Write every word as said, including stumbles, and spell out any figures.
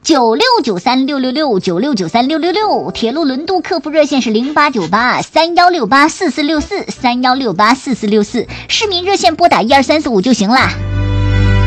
九六九三六六六九六九三六六六，铁路轮渡客服热线是零八九八三幺六八四四六四三幺六八四四六四，市民热线拨打一二三四五就行啦。